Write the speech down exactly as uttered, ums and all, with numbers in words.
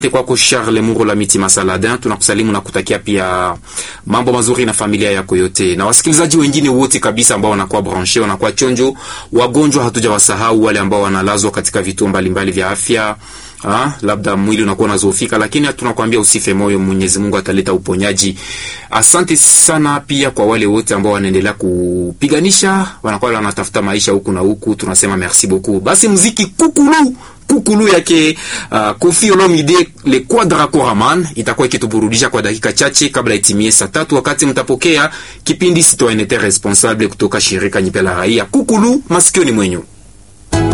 Kwako Charles Muro Miti Masaladin, tunakusalimu na kutakia pia mambo mazuri na familia yako yote. Na wasikilizaji wengine wote kabisa ambao wanakuwa branche, wanakuwa chonjo, wagonjwa hatujawasahau, wale ambao wanalazwa katika vituo mbalimbali vya afya. Ah, labda mwili unakuwa unazofika, lakini tunakwambia usife moyo, Mwenyezi Mungu ataleta uponyaji. Asante sana pia kwa wale wote ambao wanaendelea kupiganisha, wanakuwa wanatafuta maisha huku na huku, tunasema merci beaucoup. Basi muziki kukulu kukulu yake uh, Koffi Olomide le Quadra Koraman itakuwa ikituburudisha kwa dakika chache kabla itimie saa tatu, wakati mtapokea kipindi Citoyenneté Responsable kutoka shirika Nyipela Raia. Kukulu masikioni mwenyu.